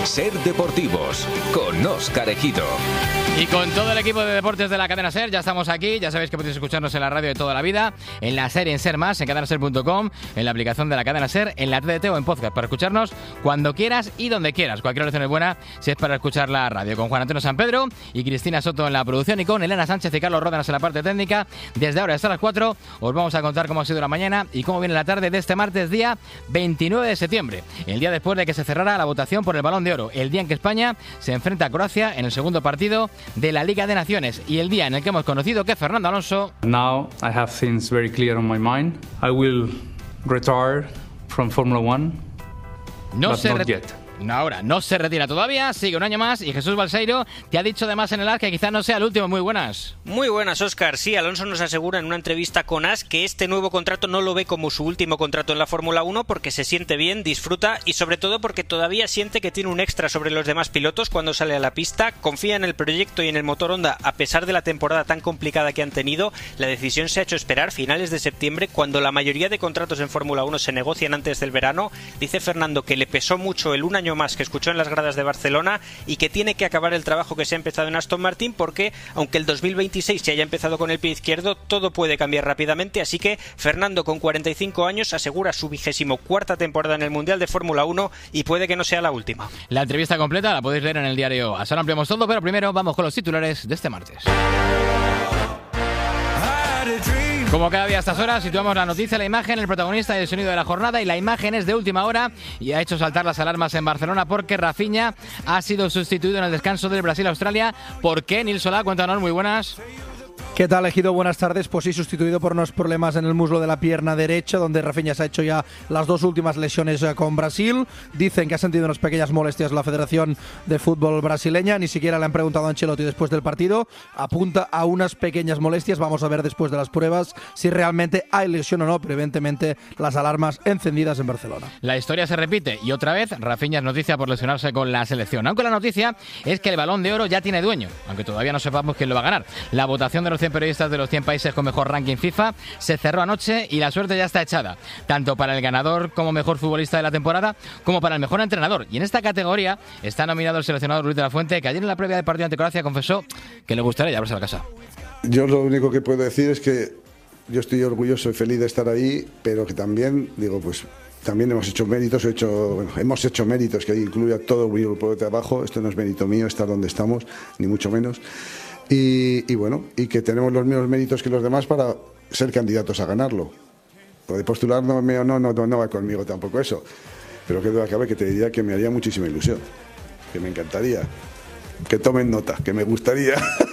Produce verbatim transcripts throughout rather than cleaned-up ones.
Ser Deportivos con Óscar Ejido. Y con todo el equipo de deportes de la cadena SER, ya estamos aquí. Ya sabéis que podéis escucharnos en la radio de toda la vida, en la SER y en SER Más, en cadena ser punto com, en la aplicación de la cadena SER, en la T D T o en podcast, para escucharnos cuando quieras y donde quieras. Cualquier oración es buena si es para escuchar la radio. Con Juan Antonio San Pedro y Cristina Soto en la producción, y con Elena Sánchez y Carlos Ródenas en la parte técnica. Desde ahora hasta las cuatro os vamos a contar cómo ha sido la mañana y cómo viene la tarde de este martes, día veintinueve de septiembre, el día después de que se cerrara la votación por el Balón de Oro, el día en que España se enfrenta a Croacia en el segundo partido de la Liga de Naciones, y el día en el que hemos conocido que Fernando Alonso... Now I have things very clear on my mind. I will retire from Formula One, no but se not re- yet. No, ahora no se retira todavía, sigue un año más, y Jesús Balseiro te ha dicho además en el A S que quizás no sea el último. Muy buenas. Muy buenas, Óscar. Sí, Alonso nos asegura en una entrevista con A S que este nuevo contrato no lo ve como su último contrato en la Fórmula uno, porque se siente bien, disfruta y sobre todo porque todavía siente que tiene un extra sobre los demás pilotos cuando sale a la pista. Confía en el proyecto y en el motor Honda a pesar de la temporada tan complicada que han tenido. La decisión se ha hecho esperar finales de septiembre, cuando la mayoría de contratos en Fórmula uno se negocian antes del verano. Dice Fernando que le pesó mucho el un año más que escuchó en las gradas de Barcelona y que tiene que acabar el trabajo que se ha empezado en Aston Martin, porque aunque el dos mil veintiséis se haya empezado con el pie izquierdo, todo puede cambiar rápidamente. Así que Fernando, con cuarenta y cinco años, asegura su vigésimo cuarta temporada en el Mundial de Fórmula uno y puede que no sea la última. La entrevista completa la podéis leer en el diario A S. Ahora ampliamos todo, pero primero vamos con los titulares de este martes. Como cada día a estas horas, situamos la noticia, la imagen, el protagonista y el sonido de la jornada. Y la imagen es de última hora y ha hecho saltar las alarmas en Barcelona, porque Rafinha ha sido sustituido en el descanso del Brasil-Australia. ¿Por qué? Nil Solá, cuéntanos, muy buenas. ¿Qué tal, Ejido? Buenas tardes. Pues sí, sustituido por unos problemas en el muslo de la pierna derecha, donde Rafinha se ha hecho ya las dos últimas lesiones con Brasil. Dicen que ha sentido unas pequeñas molestias la Federación de Fútbol brasileña. Ni siquiera le han preguntado a Ancelotti después del partido. Apunta a unas pequeñas molestias. Vamos a ver después de las pruebas si realmente hay lesión o no, pero evidentemente las alarmas encendidas en Barcelona. La historia se repite y otra vez Rafinha es noticia por lesionarse con la selección. Aunque la noticia es que el Balón de Oro ya tiene dueño, aunque todavía no sepamos quién lo va a ganar. La votación de los cien periodistas de los cien países con mejor ranking FIFA se cerró anoche y la suerte ya está echada, tanto para el ganador como mejor futbolista de la temporada, como para el mejor entrenador. Y en esta categoría está nominado el seleccionador Luis de la Fuente, que ayer en la previa del partido ante Croacia confesó que le gustaría llevarse a la casa. Yo lo único que puedo decir es que yo estoy orgulloso y feliz de estar ahí, pero que también, digo, pues también hemos hecho méritos, he hecho, bueno, hemos hecho méritos que incluye a todo mi grupo de trabajo. Esto no es mérito mío estar donde estamos, ni mucho menos. Y, y bueno, y que tenemos los mismos méritos que los demás para ser candidatos a ganarlo. Poder postular no, no, no, no, no va conmigo tampoco eso, pero que duda cabe que te diría que me haría muchísima ilusión, que me encantaría, que tomen nota, que me gustaría.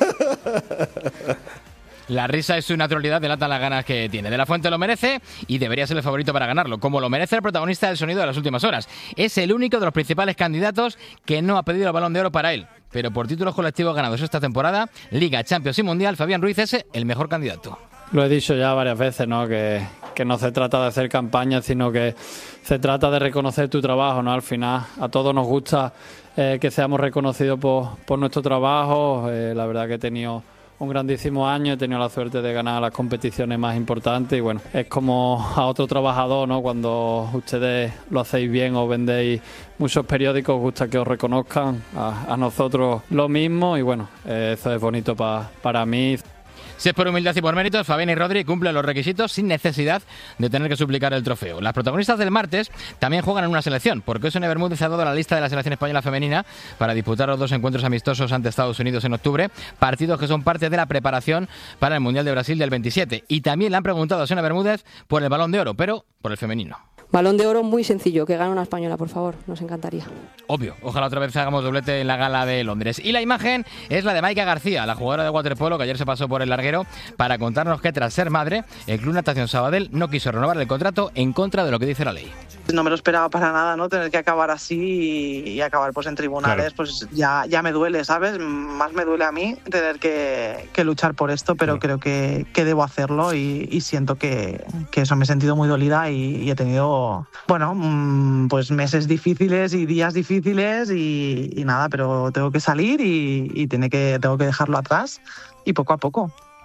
La risa y su naturalidad delatan las ganas que tiene. De la Fuente lo merece y debería ser el favorito para ganarlo, como lo merece el protagonista del sonido de las últimas horas. Es el único de los principales candidatos que no ha pedido el Balón de Oro para él. Pero por títulos colectivos ganados esta temporada, Liga, Champions y Mundial, Fabián Ruiz es el mejor candidato. Lo he dicho ya varias veces, ¿no? Que, que no se trata de hacer campaña, sino que se trata de reconocer tu trabajo, ¿no? Al final a todos nos gusta eh, que seamos reconocidos por, por nuestro trabajo. Eh, la verdad que he tenido un grandísimo año, he tenido la suerte de ganar las competiciones más importantes y bueno, es como a otro trabajador, ¿no? Cuando ustedes lo hacéis bien o vendéis muchos periódicos, os gusta que os reconozcan, a, a nosotros lo mismo y bueno, eh, eso es bonito pa, para mí. Si es por humildad y por méritos, Fabián y Rodri cumplen los requisitos sin necesidad de tener que suplicar el trofeo. Las protagonistas del martes también juegan en una selección, porque Sonia Bermúdez ha dado la lista de la selección española femenina para disputar los dos encuentros amistosos ante Estados Unidos en octubre, partidos que son parte de la preparación para el Mundial de Brasil del veintisiete. Y también le han preguntado a Sonia Bermúdez por el Balón de Oro, pero por el femenino. Balón de Oro muy sencillo, que gane una española, por favor, nos encantaría. Obvio, ojalá otra vez hagamos doblete en la gala de Londres. Y la imagen es la de Maika García, la jugadora de waterpolo que ayer se pasó por el larguero para contarnos que tras ser madre, el Club Natación Sabadell no quiso renovar el contrato en contra de lo que dice la ley. No me lo esperaba para nada, ¿no? Tener que acabar así y, y acabar pues en tribunales, claro. Pues ya, ya me duele, ¿sabes? Más me duele a mí tener que, que luchar por esto, pero sí. Creo que, que debo hacerlo y, y siento que, que eso me he sentido muy dolida y, y he tenido, bueno, pues meses difíciles y días difíciles y, y nada, pero tengo que salir y, y tiene que, tengo que dejarlo atrás y poco a poco.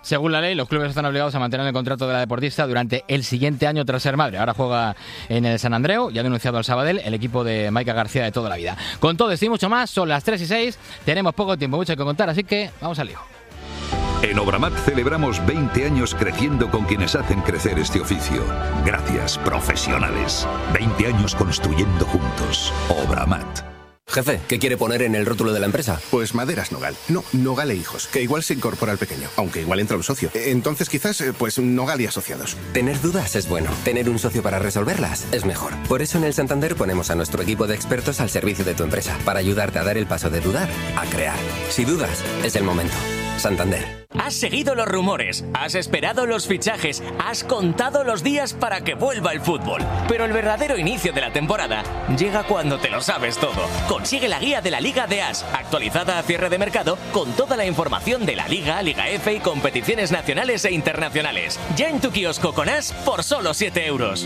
Según la ley, los clubes están obligados a mantener el contrato de la deportista durante el siguiente año tras ser madre. Ahora juega en el San Andreu y ha denunciado al Sabadell, el equipo de Maika García de toda la vida. Con todo esto y mucho más, son las tres y seis, tenemos poco tiempo, mucho que contar, así que vamos al lío. En Obramat celebramos veinte años creciendo con quienes hacen crecer este oficio. Gracias, profesionales. veinte años construyendo juntos. Obramat. Jefe, ¿qué quiere poner en el rótulo de la empresa? Pues Maderas Nogal. No, Nogal e Hijos, que igual se incorpora al pequeño, aunque igual entra un socio. Entonces quizás, pues Nogal y Asociados. Tener dudas es bueno. Tener un socio para resolverlas es mejor. Por eso en el Santander ponemos a nuestro equipo de expertos al servicio de tu empresa, para ayudarte a dar el paso de dudar a crear. Si dudas, es el momento. Santander. Has seguido los rumores, has esperado los fichajes, has contado los días para que vuelva el fútbol. Pero el verdadero inicio de la temporada llega cuando te lo sabes todo. Consigue la guía de la Liga de As, actualizada a cierre de mercado, con toda la información de la Liga, Liga F y competiciones nacionales e internacionales. Ya en tu kiosco con As por solo siete euros.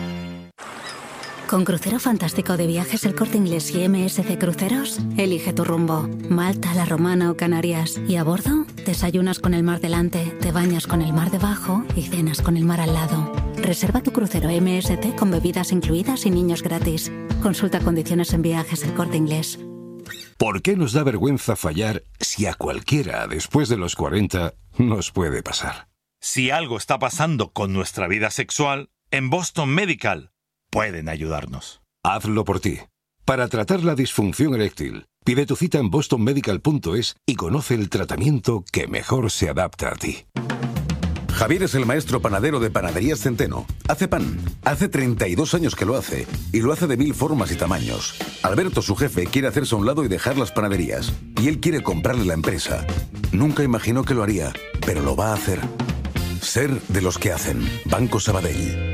Con Crucero Fantástico de Viajes El Corte Inglés y M S C Cruceros, elige tu rumbo. Malta, La Romana o Canarias. Y a bordo, desayunas con el mar delante, te bañas con el mar debajo y cenas con el mar al lado. Reserva tu crucero M S C con bebidas incluidas y niños gratis. Consulta condiciones en Viajes El Corte Inglés. ¿Por qué nos da vergüenza fallar si a cualquiera después de los cuarenta nos puede pasar? Si algo está pasando con nuestra vida sexual, en Boston Medical pueden ayudarnos. Hazlo por ti. Para tratar la disfunción eréctil, pide tu cita en boston medical punto es y conoce el tratamiento que mejor se adapta a ti. Javier es el maestro panadero de Panaderías Centeno. Hace pan. Hace treinta y dos años que lo hace. Y lo hace de mil formas y tamaños. Alberto, su jefe, quiere hacerse a un lado y dejar las panaderías. Y él quiere comprarle la empresa. Nunca imaginó que lo haría, pero lo va a hacer. Ser de los que hacen. Banco Sabadell.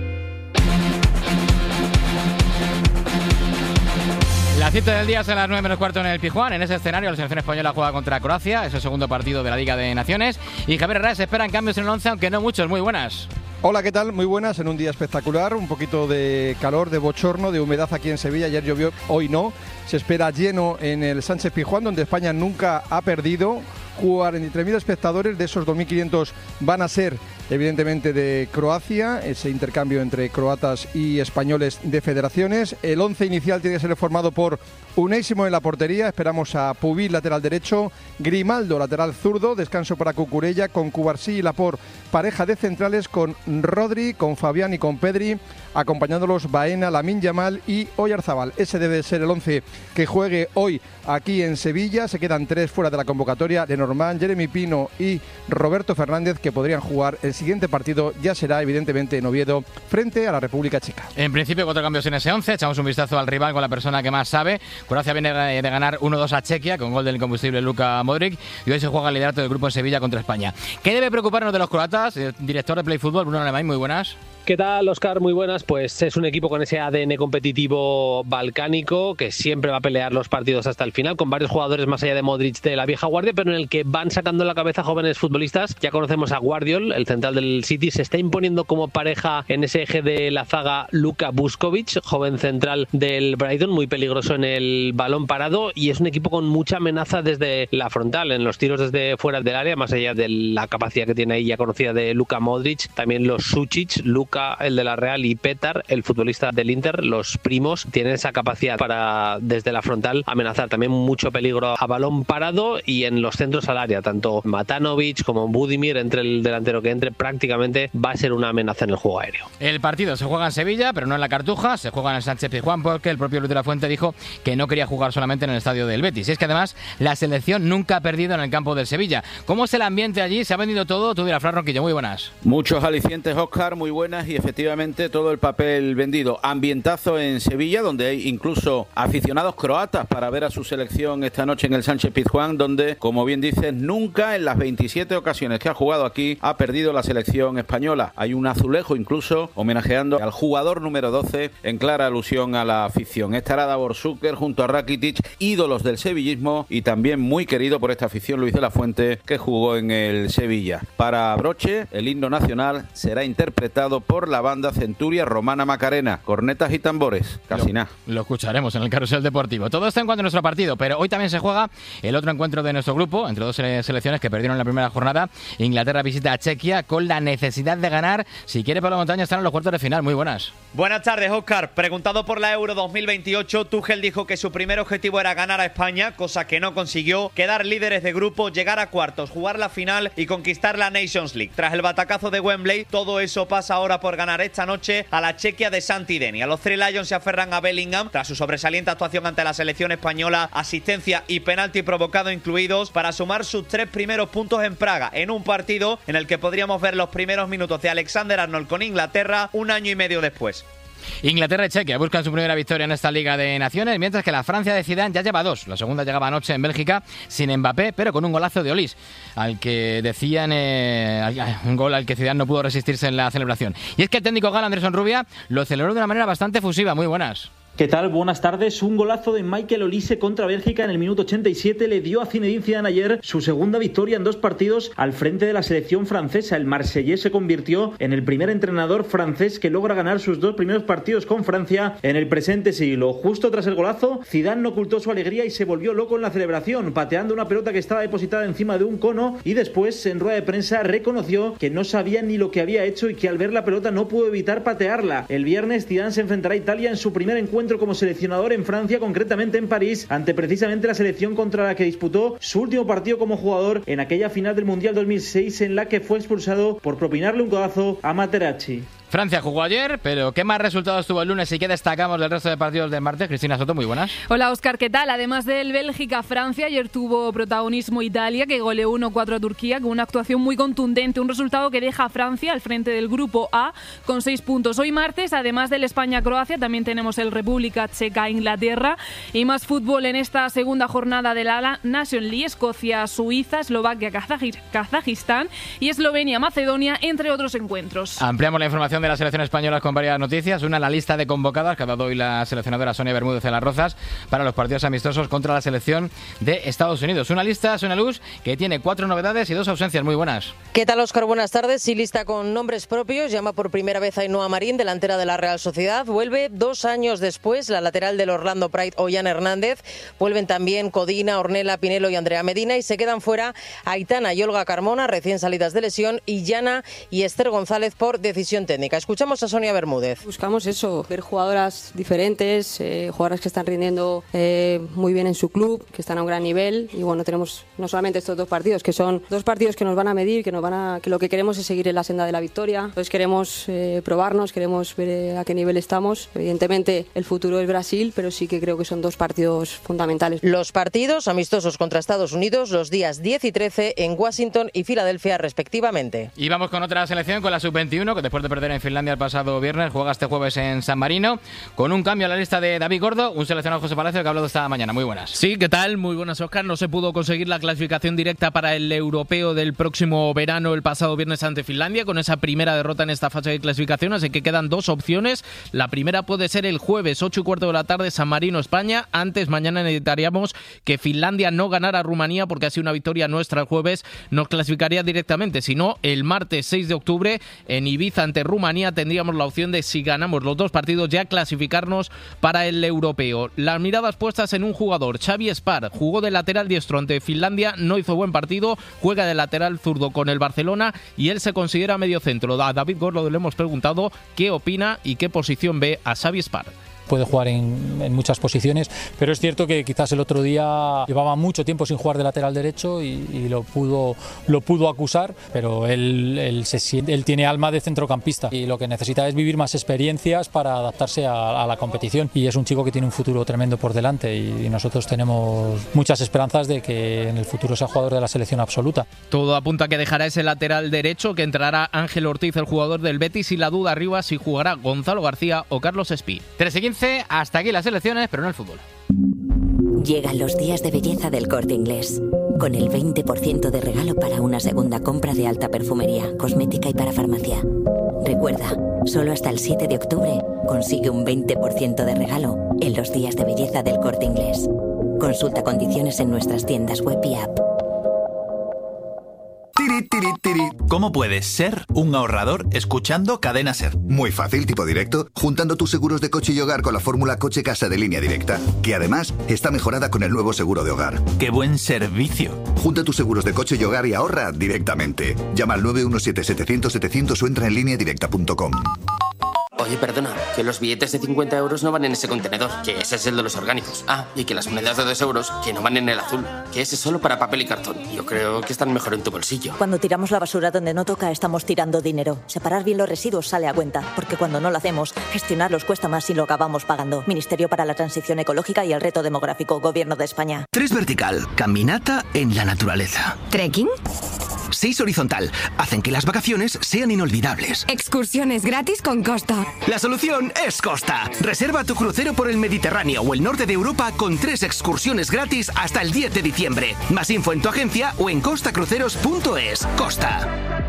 La cita del día es a las nueve menos cuarto en el Pizjuán. En ese escenario la selección española juega contra Croacia. Es el segundo partido de la Liga de Naciones. Y Javier Herrera se esperan cambios en el once, aunque no muchos. Muy buenas. Hola, ¿qué tal? Muy buenas, en un día espectacular, un poquito de calor, de bochorno, de humedad aquí en Sevilla. Ayer llovió, hoy no. Se espera lleno en el Sánchez Pizjuán, donde España nunca ha perdido. cuarenta y tres mil espectadores, de esos dos mil quinientos van a ser evidentemente de Croacia, ese intercambio entre croatas y españoles de federaciones. El once inicial tiene que ser formado por Unésimo en la portería, esperamos a Pubí, lateral derecho, Grimaldo, lateral zurdo, descanso para Cucurella, con Cubarsí y Laporte, pareja de centrales con Rodri, con Fabián y con Pedri, acompañándolos Baena, Lamine Yamal y Oyarzabal. Ese debe ser el once que juegue hoy aquí en Sevilla. Se quedan tres fuera de la convocatoria: Lenormand, Jeremy Pino y Roberto Fernández, que podrían jugar. El siguiente partido ya será evidentemente en Oviedo frente a la República Checa. En principio, cuatro cambios en ese once. Echamos un vistazo al rival con la persona que más sabe. Croacia viene de ganar uno dos a Chequia con gol del incombustible Luka Modric, y hoy se juega el liderato del grupo en Sevilla contra España. ¿Qué debe preocuparnos de los croatas? El director de Play Fútbol, Bruno Alemany, muy buenas. ¿Qué tal, Óscar? Muy buenas. Pues es un equipo con ese A D N competitivo balcánico que siempre va a pelear los partidos hasta el final, con varios jugadores más allá de Modric de la vieja guardia, pero en el que van sacando la cabeza jóvenes futbolistas. Ya conocemos a Guardiol, el central del City, se está imponiendo como pareja en ese eje de la zaga Luka Vuskovic, joven central del Brighton, muy peligroso en el balón parado, y es un equipo con mucha amenaza desde la frontal, en los tiros desde fuera del área, más allá de la capacidad que tiene ahí ya conocida de Luka Modric, también los Sučić, Luka, el de la Real, y Petar, el futbolista del Inter, los primos, tienen esa capacidad para desde la frontal amenazar. También mucho peligro a balón parado y en los centros al área, tanto Matanovic como Budimir, entre el delantero que entre, prácticamente va a ser una amenaza en el juego aéreo. El partido se juega en Sevilla, pero no en la Cartuja, se juega en el Sánchez Pizjuán, porque el propio Luis de la Fuente dijo que no quería jugar solamente en el estadio del Betis. Y es que además la selección nunca ha perdido en el campo del Sevilla. ¿Cómo es el ambiente allí? ¿Se ha vendido todo? Tú dirás, Fran Ronquillo, muy buenas. Muchos alicientes, Óscar, muy buenas, y efectivamente todo el papel vendido. Ambientazo en Sevilla, donde hay incluso aficionados croatas para ver a su selección esta noche en el Sánchez Pizjuán, donde, como bien dices, nunca en las veintisiete ocasiones que ha jugado aquí ha perdido la selección española. Hay un azulejo incluso homenajeando al jugador número doce, en clara alusión a la afición. Estará Davor Šuker junto a Rakitic, ídolos del sevillismo, y también muy querido por esta afición Luis de la Fuente, que jugó en el Sevilla. Para Broche, el himno nacional será interpretado por por la banda Centuria Romana Macarena. Cornetas y tambores, casi nada. Lo escucharemos en el carrusel deportivo. Todo esto en cuanto a nuestro partido, pero hoy también se juega el otro encuentro de nuestro grupo, entre dos selecciones que perdieron la primera jornada. Inglaterra visita a Chequia con la necesidad de ganar. Si quiere, Pablo Montaña, están en los cuartos de final. Muy buenas. Buenas tardes, Óscar. Preguntado por la Euro dos mil veintiocho, Tuchel dijo que su primer objetivo era ganar a España, cosa que no consiguió, quedar líderes de grupo, llegar a cuartos, jugar la final y conquistar la Nations League. Tras el batacazo de Wembley, todo eso pasa ahora por ganar esta noche a la Chequia de Santi Deni. A los Three Lions se aferran a Bellingham tras su sobresaliente actuación ante la selección española, asistencia y penalti provocado incluidos, para sumar sus tres primeros puntos en Praga, en un partido en el que podríamos ver los primeros minutos de Alexander Arnold con Inglaterra un año y medio después. Inglaterra y Chequia buscan su primera victoria en esta Liga de Naciones, mientras que la Francia de Zidane ya lleva dos. La segunda llegaba anoche en Bélgica sin Mbappé, pero con un golazo de Olís, al que decían eh, un gol al que Zidane no pudo resistirse en la celebración. Y es que el técnico galo Anderson Rubia lo celebró de una manera bastante efusiva. Muy buenas. ¿Qué tal? Buenas tardes. Un golazo de Michael Olise contra Bélgica en el minuto ochenta y siete le dio a Zinedine Zidane ayer su segunda victoria en dos partidos al frente de la selección francesa. El marsellés se convirtió en el primer entrenador francés que logra ganar sus dos primeros partidos con Francia en el presente siglo. Justo tras el golazo, Zidane no ocultó su alegría y se volvió loco en la celebración, pateando una pelota que estaba depositada encima de un cono, y después, en rueda de prensa, reconoció que no sabía ni lo que había hecho y que al ver la pelota no pudo evitar patearla. El viernes, Zidane se enfrentará a Italia en su primer encuentro como seleccionador en Francia, concretamente en París, ante precisamente la selección contra la que disputó su último partido como jugador en aquella final del Mundial dos mil seis, en la que fue expulsado por propinarle un codazo a Materazzi. Francia jugó ayer, pero ¿qué más resultados tuvo el lunes y qué destacamos del resto de partidos del martes? Cristina Soto, muy buenas. Hola, Óscar, ¿qué tal? Además del Bélgica-Francia, ayer tuvo protagonismo Italia, que goleó uno cuatro a Turquía con una actuación muy contundente, un resultado que deja a Francia al frente del grupo A con seis puntos. Hoy martes, además del España-Croacia, también tenemos el República Checa-Inglaterra y más fútbol en esta segunda jornada de la Nation League: Escocia-Suiza, Eslovaquia-Kazajistán y Eslovenia-Macedonia, entre otros encuentros. Ampliamos la información de la selección española con varias noticias. Una, la lista de convocadas que ha dado hoy la seleccionadora Sonia Bermúdez de las Rozas para los partidos amistosos contra la selección de Estados Unidos. Una lista, Sonia Luz, que tiene cuatro novedades y dos ausencias. Muy buenas. ¿Qué tal, Óscar? Buenas tardes. Sí, lista con nombres propios. Llama por primera vez a Ainhoa Marín, delantera de la Real Sociedad. Vuelve dos años después la lateral del Orlando Pride, Ollán Hernández. Vuelven también Codina, Ornella Pinelo y Andrea Medina, y se quedan fuera Aitana y Olga Carmona, recién salidas de lesión, y Yana y Esther González por decisión técnica. Escuchamos a Sonia Bermúdez. Buscamos eso, ver jugadoras diferentes, eh, jugadoras que están rindiendo eh, muy bien en su club, que están a un gran nivel, y bueno, tenemos no solamente estos dos partidos, que son dos partidos que nos van a medir, que nos van a, que lo que queremos es seguir en la senda de la victoria. Entonces queremos eh, probarnos, queremos ver eh, a qué nivel estamos. Evidentemente el futuro es Brasil, pero sí que creo que son dos partidos fundamentales. Los partidos amistosos contra Estados Unidos los días diez y trece en Washington y Filadelfia respectivamente. Y vamos con otra selección, con la sub veintiuno, que después de perder en Finlandia el pasado viernes juega este jueves en San Marino, con un cambio a la lista de David Gordo, un seleccionado José Palacio que ha hablado esta mañana. Muy buenas. Sí, ¿qué tal? Muy buenas, Óscar. No se pudo conseguir la clasificación directa para el europeo del próximo verano el pasado viernes ante Finlandia, con esa primera derrota en esta fase de clasificación, así que quedan dos opciones. La primera puede ser el jueves, ocho y cuarto de la tarde, San Marino, España. Antes, mañana necesitaríamos que Finlandia no ganara a Rumanía, porque así una victoria nuestra el jueves nos clasificaría directamente. Si no, el martes seis de octubre en Ibiza ante Rumanía tendríamos la opción de, si ganamos los dos partidos, ya clasificarnos para el europeo. Las miradas puestas en un jugador, Xavi Spar, jugó de lateral diestro ante Finlandia, no hizo buen partido, juega de lateral zurdo con el Barcelona y él se considera medio centro. A David Gordo le hemos preguntado qué opina y qué posición ve a Xavi Spar. Puede jugar en, en muchas posiciones, pero es cierto que quizás el otro día llevaba mucho tiempo sin jugar de lateral derecho y, y lo pudo lo pudo acusar, pero él, él, se siente, él tiene alma de centrocampista y lo que necesita es vivir más experiencias para adaptarse a, a la competición, y es un chico que tiene un futuro tremendo por delante y, y nosotros tenemos muchas esperanzas de que en el futuro sea jugador de la selección absoluta. Todo apunta a que dejará ese lateral derecho, que entrará Ángel Ortiz, el jugador del Betis, y la duda arriba si jugará Gonzalo García o Carlos Espí. tres y quince, hasta aquí las elecciones, pero no el fútbol. Llegan los días de belleza del Corte Inglés, con el veinte por ciento de regalo para una segunda compra de alta perfumería, cosmética y para farmacia. Recuerda, solo hasta el siete de octubre consigue un veinte por ciento de regalo en los días de belleza del Corte Inglés. Consulta condiciones en nuestras tiendas web y app. ¿Cómo puedes ser un ahorrador escuchando Cadena Ser? Muy fácil, tipo directo, juntando tus seguros de coche y hogar con la fórmula coche-casa de Línea Directa, que además está mejorada con el nuevo seguro de hogar. ¡Qué buen servicio! Junta tus seguros de coche y hogar y ahorra directamente. Llama al nueve uno siete setecientos setecientos o entra en línea directa punto com. Oye, perdona, que los billetes de cincuenta euros no van en ese contenedor, que ese es el de los orgánicos. Ah, y que las monedas de dos euros, que no van en el azul, que ese es solo para papel y cartón. Yo creo que están mejor en tu bolsillo. Cuando tiramos la basura donde no toca, estamos tirando dinero. Separar bien los residuos sale a cuenta, porque cuando no lo hacemos, gestionarlos cuesta más y lo acabamos pagando. Ministerio para la Transición Ecológica y el Reto Demográfico, Gobierno de España. Tres vertical, caminata en la naturaleza. ¿Trekking? Seis horizontal, hacen que las vacaciones sean inolvidables. Excursiones gratis con Costa. La solución es Costa. Reserva tu crucero por el Mediterráneo o el norte de Europa con tres excursiones gratis hasta el diez de diciembre. Más info en tu agencia o en costa cruceros punto es. Costa.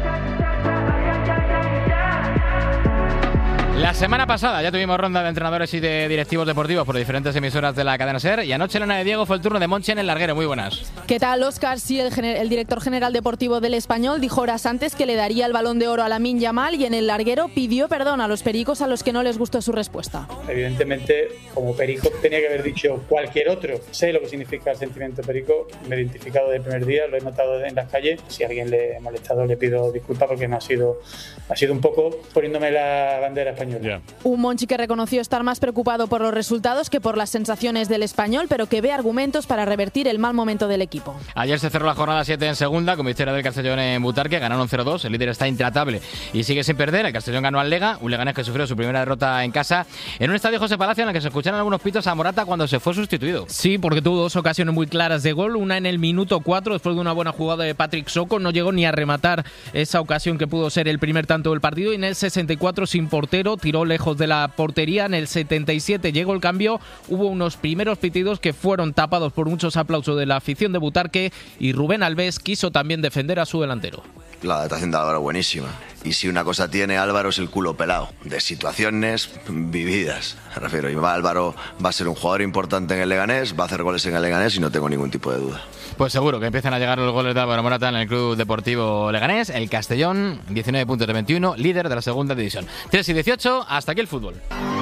La semana pasada ya tuvimos ronda de entrenadores y de directivos deportivos por diferentes emisoras de la cadena SER y anoche, Elena de Diego, fue el turno de Monchi en el larguero. Muy buenas. ¿Qué tal, Óscar? Sí, el, gener- el director general deportivo del Español dijo horas antes que le daría el Balón de Oro a Lamine Yamal y en el larguero pidió perdón a los pericos a los que no les gustó su respuesta. Evidentemente, como perico tenía que haber dicho cualquier otro. Sé lo que significa el sentimiento perico, me he identificado desde el primer día, lo he notado en las calles. Si a alguien le ha molestado, le pido disculpas porque no ha sido, ha sido un poco poniéndome la bandera española. Yeah. Un Monchi que reconoció estar más preocupado por los resultados que por las sensaciones del Español, pero que ve argumentos para revertir el mal momento del equipo. Ayer se cerró la jornada siete en segunda, con victoria del Castellón en Butarque, ganaron cero dos, el líder está intratable y sigue sin perder. El Castellón ganó al Lega, un Leganés que sufrió su primera derrota en casa, en un estadio José Palacio en el que se escucharon algunos pitos a Morata cuando se fue sustituido. Sí, porque tuvo dos ocasiones muy claras de gol, una en el minuto cuatro, después de una buena jugada de Patrick Soko, no llegó ni a rematar esa ocasión que pudo ser el primer tanto del partido, y en el sesenta y cuatro sin portero, tiró lejos de la portería. En el setenta y siete llegó el cambio, hubo unos primeros pitidos que fueron tapados por muchos aplausos de la afición de Butarque, y Rubén Alves quiso también defender a su delantero. La adaptación de Álvaro buenísima. Y si una cosa tiene Álvaro es el culo pelado, de situaciones vividas. Me refiero, y Álvaro va a ser un jugador importante en el Leganés, va a hacer goles en el Leganés y no tengo ningún tipo de duda. Pues seguro que empiezan a llegar los goles de Álvaro Morata en el Club Deportivo Leganés. El Castellón, diecinueve puntos de veintiuno, líder de la segunda división. tres y dieciocho, hasta aquí el fútbol.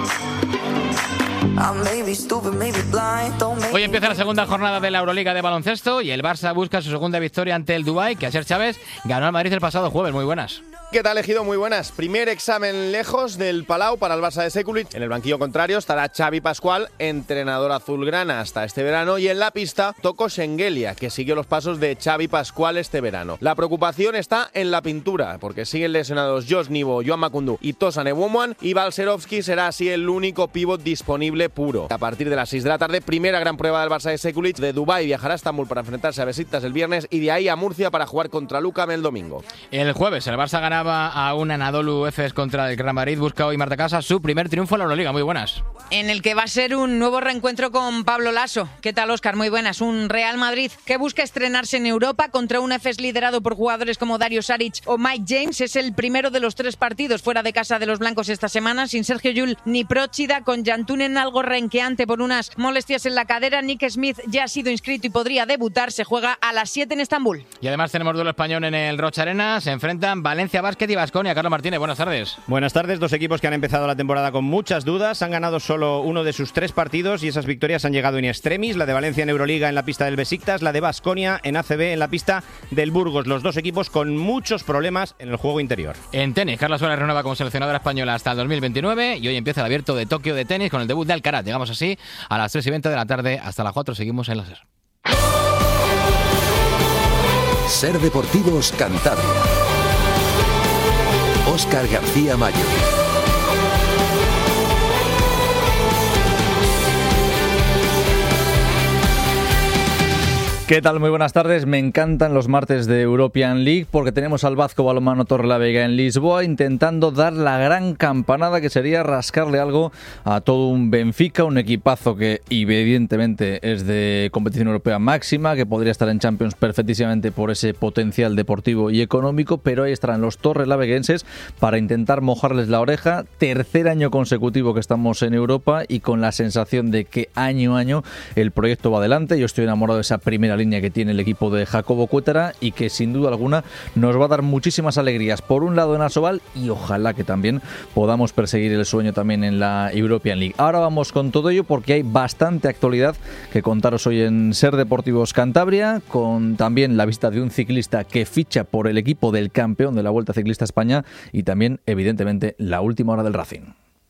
Hoy empieza la segunda jornada de la Euroliga de baloncesto y el Barça busca su segunda victoria ante el Dubái, que Asier Chávez ganó al Madrid el pasado jueves. Muy buenas. ¿Qué tal, Ejido? Muy buenas. Primer examen lejos del Palau para el Barça de Sekulic. En el banquillo contrario estará Xavi Pascual, entrenador azulgrana hasta este verano, y en la pista Toko Schengelia, que siguió los pasos de Xavi Pascual este verano. La preocupación está en la pintura, porque siguen lesionados Josh Nivo, Joan Makundu y Tosan Ewomwan, y Balcerovski será así el único pívot disponible puro. A partir de las seis de la tarde, primera gran prueba del Barça de Sekulic. De Dubái viajará a Estambul para enfrentarse a Besiktas el viernes y de ahí a Murcia para jugar contra Lucam el domingo. El jueves el Barça ganaba a un Anadolu Efes contra el Real Madrid. Busca hoy Marta Casa su primer triunfo en la Euroliga. Muy buenas. En el que va a ser un nuevo reencuentro con Pablo Laso. ¿Qué tal, Óscar? Muy buenas. Un Real Madrid que busca estrenarse en Europa contra un Efes liderado por jugadores como Dario Saric o Mike James. Es el primero de los tres partidos fuera de casa de los blancos esta semana, sin Sergio Llull ni Próchida, con Jantunen algo renqueante por unas molestias en la cadera. Nick Smith ya ha sido inscrito y podría debutar. Se juega a las siete en Estambul. Y además tenemos duelo español en el Rocha Arena. Se enfrentan Valencia Basket y Baskonia. Carlos Martínez, buenas tardes. Buenas tardes. Dos equipos que han empezado la temporada con muchas dudas. Han ganado solo uno de sus tres partidos y esas victorias han llegado in extremis. La de Valencia en Euroliga en la pista del Besiktas, la de Baskonia en A C B en la pista del Burgos. Los dos equipos con muchos problemas en el juego interior. En tenis, Carla Suárez renueva como seleccionadora española hasta el dos mil veintinueve y hoy empieza el Abierto de Tokio de tenis con el debut de Alcaraz. Llegamos así a las tres y veinte de la tarde. Hasta las cuatro seguimos en la SER. SER Deportivos Cantabria. Óscar García Mayo. ¿Qué tal? Muy buenas tardes. Me encantan los martes de European League porque tenemos al Vasco Balonmano Torrelavega en Lisboa intentando dar la gran campanada que sería rascarle algo a todo un Benfica, un equipazo que evidentemente es de competición europea máxima, que podría estar en Champions perfectísimamente por ese potencial deportivo y económico, pero ahí estarán los torrelaveguenses para intentar mojarles la oreja. Tercer año consecutivo que estamos en Europa y con la sensación de que año a año el proyecto va adelante. Yo estoy enamorado de esa primera línea que tiene el equipo de Jacobo Cuétara y que sin duda alguna nos va a dar muchísimas alegrías, por un lado en Asobal y ojalá que también podamos perseguir el sueño también en la European League. Ahora vamos con todo ello porque hay bastante actualidad que contaros hoy en Ser Deportivos Cantabria, con también la visita de un ciclista que ficha por el equipo del campeón de la Vuelta Ciclista España y también, evidentemente, la última hora del Racing.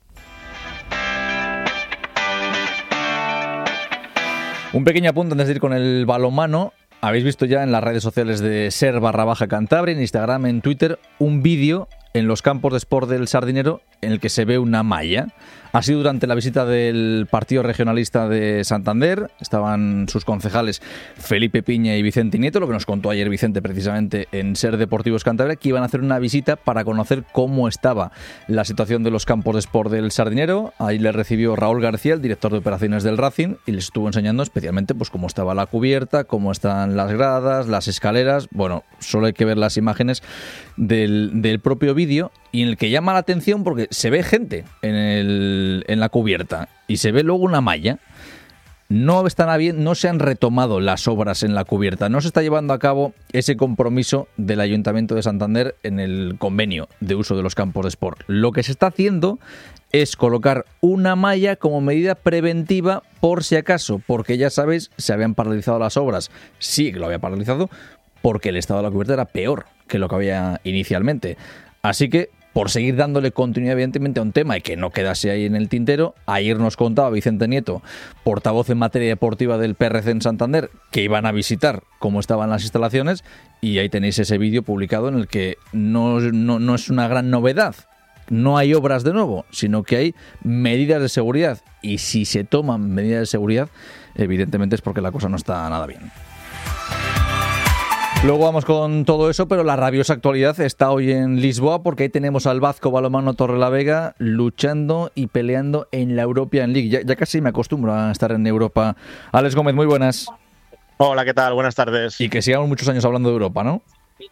Un pequeño apunte antes de ir con el balonmano. Habéis visto ya en las redes sociales de Ser barra baja Cantabria, en Instagram, en Twitter, un vídeo en los campos de Sport del Sardinero en el que se ve una malla. Ha sido durante la visita del Partido Regionalista de Santander. Estaban sus concejales Felipe Piña y Vicente Nieto, lo que nos contó ayer Vicente precisamente en Ser Deportivos Cantabria, que iban a hacer una visita para conocer cómo estaba la situación de los campos de Sport del Sardinero. Ahí le recibió Raúl García, el director de operaciones del Racing, y les estuvo enseñando especialmente pues cómo estaba la cubierta, cómo están las gradas, las escaleras. Bueno, solo hay que ver las imágenes del, del propio vídeo, y en el que llama la atención porque se ve gente en, el, en la cubierta y se ve luego una malla. No están habiendo, no se han retomado las obras en la cubierta, no se está llevando a cabo ese compromiso del Ayuntamiento de Santander en el convenio de uso de los campos de Sport. Lo que se está haciendo es colocar una malla como medida preventiva por si acaso, porque ya sabéis, se habían paralizado las obras, sí que lo había paralizado, porque el estado de la cubierta era peor que lo que había inicialmente. Así que, por seguir dándole continuidad evidentemente a un tema y que no quedase ahí en el tintero, ayer nos contaba Vicente Nieto, portavoz en materia deportiva del P R C en Santander, que iban a visitar cómo estaban las instalaciones, y ahí tenéis ese vídeo publicado en el que no, no, no es una gran novedad. No hay obras de nuevo, sino que hay medidas de seguridad, y si se toman medidas de seguridad, evidentemente es porque la cosa no está nada bien. Luego vamos con todo eso, pero la rabiosa actualidad está hoy en Lisboa, porque ahí tenemos al Vasco Balonmano Torrelavega luchando y peleando en la European League. Ya, ya casi me acostumbro a estar en Europa. Alex Gómez, muy buenas. Hola, ¿qué tal? Buenas tardes. Y que sigamos muchos años hablando de Europa, ¿no?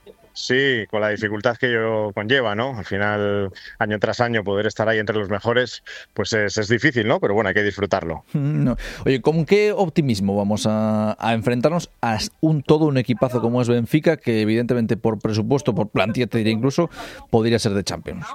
Sí, con la dificultad que ello conlleva, ¿no? Al final, año tras año, poder estar ahí entre los mejores, pues es, es difícil, ¿no? Pero bueno, hay que disfrutarlo. No. Oye, ¿con qué optimismo vamos a, a enfrentarnos a un todo un equipazo como es Benfica, que evidentemente por presupuesto, por plantilla, te diría incluso, podría ser de Champions?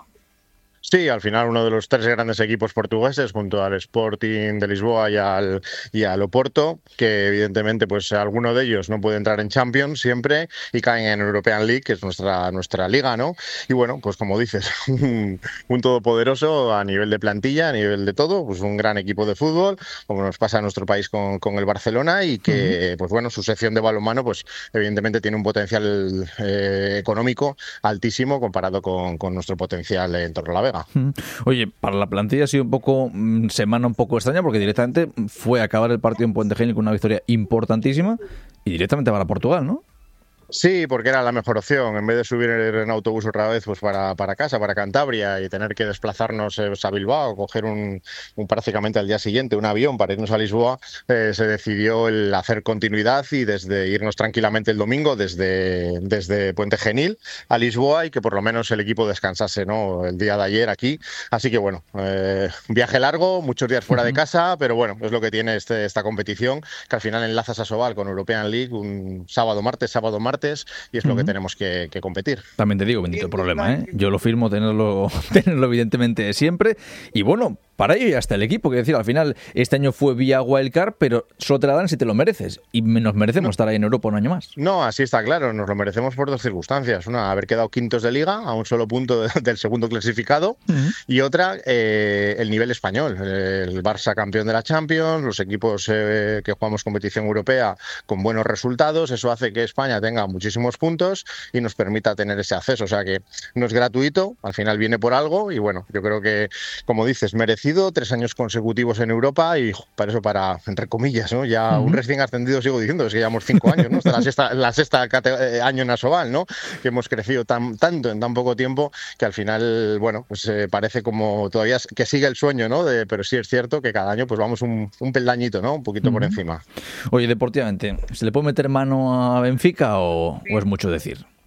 Sí, al final uno de los tres grandes equipos portugueses junto al Sporting de Lisboa y al, y al Oporto, que evidentemente pues alguno de ellos no puede entrar en Champions siempre y caen en European League, que es nuestra, nuestra liga, ¿no? Y bueno, pues como dices, un, un todopoderoso a nivel de plantilla, a nivel de todo, pues un gran equipo de fútbol, como nos pasa en nuestro país con, con el Barcelona, y que uh-huh. pues bueno, su sección de balonmano pues evidentemente tiene un potencial eh, económico altísimo comparado con, con nuestro potencial en Torrelavega. Oye, para la plantilla ha sido un poco semana un poco extraña, porque directamente fue a acabar el partido en Puente Genil con una victoria importantísima y directamente para Portugal, ¿no? Sí, porque era la mejor opción. En vez de subir en autobús otra vez pues para, para casa, para Cantabria, y tener que desplazarnos eh, a Bilbao, coger un, un prácticamente al día siguiente un avión para irnos a Lisboa, eh, se decidió el hacer continuidad y desde irnos tranquilamente el domingo desde, desde Puente Genil a Lisboa, y que por lo menos el equipo descansase, ¿no? El día de ayer aquí. Así que bueno, eh, un viaje largo, muchos días fuera de casa, pero bueno, es lo que tiene este, esta competición, que al final enlazas a Asobal con European League un sábado, martes, sábado, martes, y es lo uh-huh. que tenemos que, que competir. También te digo, bendito problema, ¿eh? Yo lo firmo tenerlo, tenerlo evidentemente siempre, y bueno, para ello ya está el equipo, que decir, al final este año fue vía Wildcard, pero solo te la dan si te lo mereces, y nos merecemos no. estar ahí en Europa un año más. No, así está claro, nos lo merecemos por dos circunstancias. Una, haber quedado quintos de liga a un solo punto de, del segundo clasificado, uh-huh. y otra, eh, el nivel español. El Barça campeón de la Champions, los equipos eh, que jugamos competición europea con buenos resultados, eso hace que España tenga muchísimos puntos y nos permita tener ese acceso. O sea que no es gratuito, al final viene por algo, y bueno, yo creo que, como dices, merecido, tres años consecutivos en Europa, y para eso, para, entre comillas, ¿no? Ya uh-huh. un recién ascendido, sigo diciendo, es que llevamos cinco años, ¿no? Hasta la sexta, la sexta cate- año en Asobal, ¿no? Que hemos crecido tan, tanto en tan poco tiempo, que al final, bueno, pues eh, parece como todavía que sigue el sueño, ¿no? De, pero sí es cierto que cada año pues vamos un, un peldañito, ¿no? Un poquito uh-huh. por encima. Oye, deportivamente, ¿se le puede meter mano a Benfica o, o es mucho decir?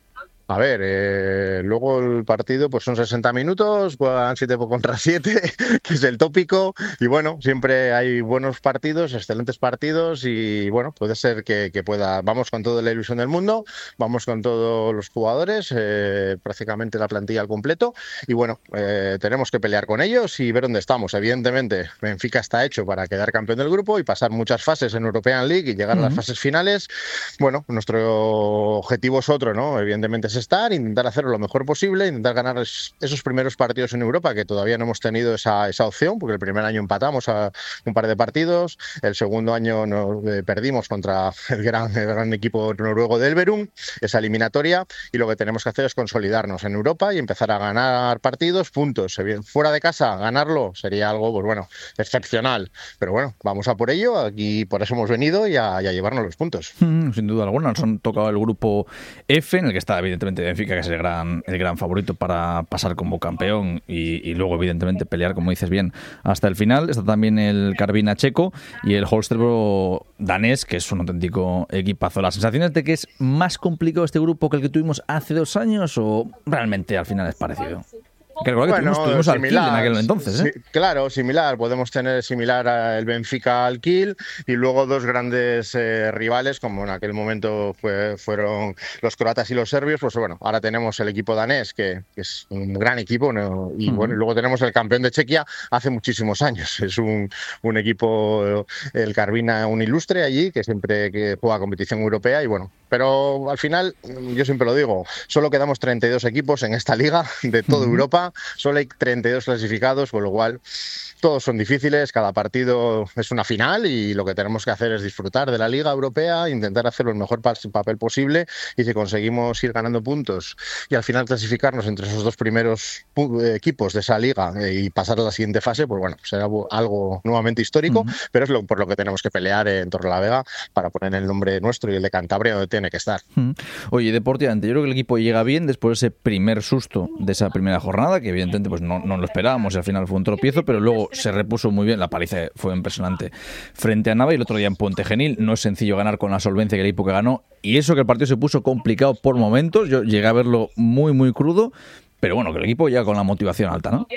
A ver, eh, luego el partido pues son sesenta minutos, juegan siete contra siete, que es el tópico, y bueno, siempre hay buenos partidos, excelentes partidos, y bueno, puede ser que, que pueda, vamos con toda la ilusión del mundo, vamos con todos los jugadores, eh, prácticamente la plantilla al completo, y bueno, eh, tenemos que pelear con ellos y ver dónde estamos. Evidentemente, Benfica está hecho para quedar campeón del grupo y pasar muchas fases en European League y llegar uh-huh. a las fases finales. Bueno, nuestro objetivo es otro, ¿no? Evidentemente es estar, intentar hacerlo lo mejor posible, intentar ganar esos primeros partidos en Europa, que todavía no hemos tenido esa, esa opción, porque el primer año empatamos a un par de partidos, el segundo año nos eh, perdimos contra el gran, el gran equipo noruego de Elverum, esa eliminatoria, y lo que tenemos que hacer es consolidarnos en Europa y empezar a ganar partidos, puntos. Fuera de casa, ganarlo sería algo, pues bueno, excepcional, pero bueno, vamos a por ello, aquí por eso hemos venido y a, y a llevarnos los puntos. Mm, sin duda alguna, nos han tocado el grupo F, en el que está evidentemente Benfica, que es el gran, el gran favorito para pasar como campeón y, y luego evidentemente pelear, como dices bien, hasta el final. Está también el Carvina checo y el Holstebro danés, que es un auténtico equipazo. ¿Las sensaciones de que es más complicado este grupo que el que tuvimos hace dos años o realmente al final es parecido? Que bueno, que tuvimos, tuvimos al Kiel en aquel entonces, ¿eh? Sí, claro, similar. Podemos tener similar al Benfica al Kiel y luego dos grandes eh, rivales, como en aquel momento fue, fueron los croatas y los serbios. Pues bueno, ahora tenemos el equipo danés, que, que es un gran equipo, ¿no? Y uh-huh. bueno, y luego tenemos el campeón de Chequia hace muchísimos años. Es un, un equipo, el Carvina, un ilustre allí, que siempre que juega competición europea y bueno. Pero al final, yo siempre lo digo, solo quedamos treinta y dos equipos en esta liga de toda uh-huh. Europa. Solo hay treinta y dos clasificados, con lo cual todos son difíciles, cada partido es una final y lo que tenemos que hacer es disfrutar de la Liga Europea, intentar hacer el mejor papel posible y si conseguimos ir ganando puntos y al final clasificarnos entre esos dos primeros equipos de esa liga y pasar a la siguiente fase, pues bueno, será algo nuevamente histórico, uh-huh. pero es lo, por lo que tenemos que pelear en Torrelavega para poner el nombre nuestro y el de Cantabria donde tiene que estar. Uh-huh. Oye, deportivamente, yo creo que el equipo llega bien después de ese primer susto de esa primera jornada, que evidentemente pues no, no lo esperábamos y al final fue un tropiezo, pero luego se repuso muy bien, la paliza fue impresionante frente a Nava y el otro día en Puente Genil. No es sencillo ganar con la solvencia que el equipo que ganó y eso que el partido se puso complicado por momentos, yo llegué a verlo muy muy crudo, pero bueno, que el equipo llega con la motivación alta, ¿no?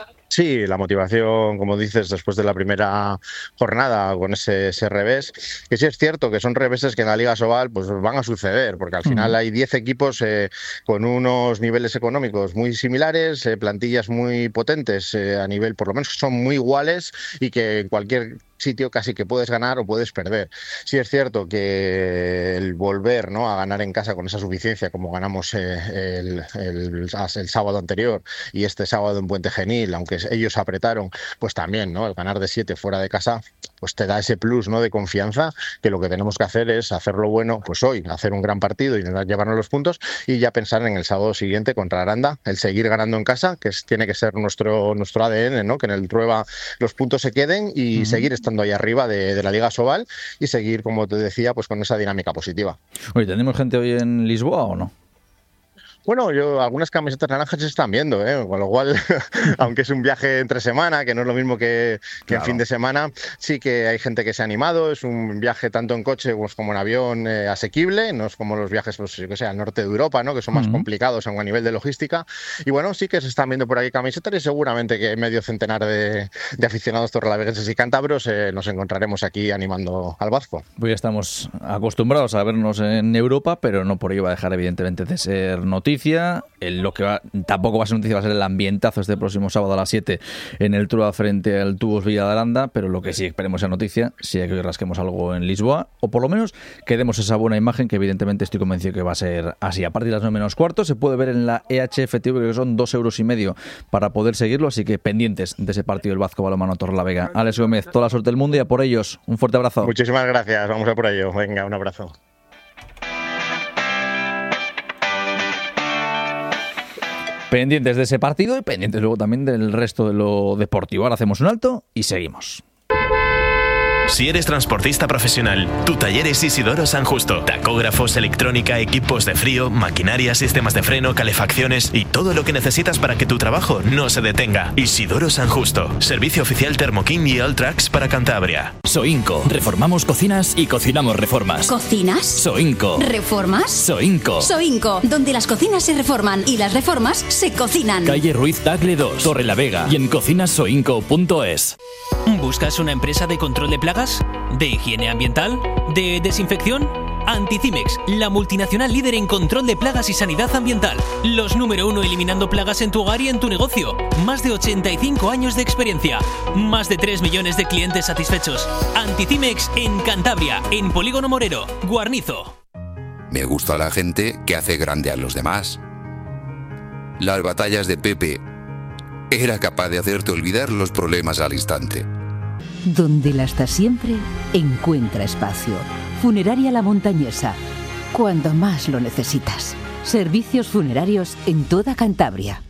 Sí, la motivación, como dices, después de la primera jornada con ese, ese revés, que sí es cierto que son reveses que en la Liga Sobal pues van a suceder, porque al final uh-huh. hay diez equipos eh, con unos niveles económicos muy similares, eh, plantillas muy potentes eh, a nivel, por lo menos son muy iguales y que en cualquier sitio casi que puedes ganar o puedes perder. Sí es cierto que el volver, ¿no?, a ganar en casa con esa suficiencia como ganamos eh, el, el, el sábado anterior y este sábado en Puente Genil, aunque ellos apretaron, pues también, ¿no?, el ganar de siete fuera de casa pues te da ese plus, ¿no?, de confianza, que lo que tenemos que hacer es hacerlo bueno pues hoy, hacer un gran partido y intentar llevarnos los puntos y ya pensar en el sábado siguiente contra Aranda, el seguir ganando en casa, que es, tiene que ser nuestro, nuestro A D N, ¿no?, que en el Trueba los puntos se queden y uh-huh. seguir estando ahí arriba de, de la Liga Sobal y seguir, como te decía, pues con esa dinámica positiva. Oye, ¿tenemos gente hoy en Lisboa o no? Bueno, yo algunas camisetas naranjas se están viendo, ¿eh? Con lo cual, aunque es un viaje entre semana, que no es lo mismo que, que claro. en fin de semana, sí que hay gente que se ha animado. Es un viaje tanto en coche pues, como en avión eh, asequible, no es como los viajes, pues, yo que sé, al norte de Europa, ¿no?, que son más uh-huh. complicados a nivel de logística. Y bueno, sí que se están viendo por aquí camisetas y seguramente que medio centenar de, de aficionados torrelaveguenses y cántabros eh, nos encontraremos aquí animando al Vasco. Pues ya estamos acostumbrados a vernos en Europa, pero no por ello va a dejar evidentemente de ser noticia. El, lo que va, tampoco va a ser noticia, va a ser el ambientazo este próximo sábado a las siete en el Trua frente al Tubos Villa de Aranda, pero lo que sí esperemos sea noticia, si hay que hoy rasquemos algo en Lisboa, o por lo menos que demos esa buena imagen que evidentemente estoy convencido que va a ser así. A partir de las nueve menos cuarto se puede ver en la E H F T V, que son dos euros y medio para poder seguirlo, así que pendientes de ese partido del Vasco Balonmano Torrelavega. Alex Gómez, toda la suerte del mundo y a por ellos. Un fuerte abrazo. Muchísimas gracias, vamos a por ello. Venga, un abrazo. Pendientes de ese partido y pendientes luego también del resto de lo deportivo. Ahora hacemos un alto y seguimos. Si eres transportista profesional, tu taller es Isidoro San Justo. Tacógrafos, electrónica, equipos de frío, maquinaria, sistemas de freno, calefacciones y todo lo que necesitas para que tu trabajo no se detenga. Isidoro San Justo. Servicio oficial Thermokin y Alltrax para Cantabria. Soinco. Reformamos cocinas y cocinamos reformas. ¿Cocinas? Soinco. ¿Reformas? Soinco. Soinco, donde las cocinas se reforman y las reformas se cocinan. Calle Ruiz Tagle dos, Torre la Vega y en cocinas soinco punto es. ¿Buscas una empresa de control de plagas? ¿De higiene ambiental? ¿De desinfección? Anticimex, la multinacional líder en control de plagas y sanidad ambiental. Los número uno eliminando plagas en tu hogar y en tu negocio. Más de ochenta y cinco años de experiencia. Más de tres millones de clientes satisfechos. Anticimex en Cantabria, en Polígono Morero, Guarnizo. Me gusta la gente que hace grande a los demás. Las batallas de Pepe. Era capaz de hacerte olvidar los problemas al instante. Donde la estás siempre, encuentra espacio. Funeraria La Montañesa. Cuando más lo necesitas. Servicios funerarios en toda Cantabria.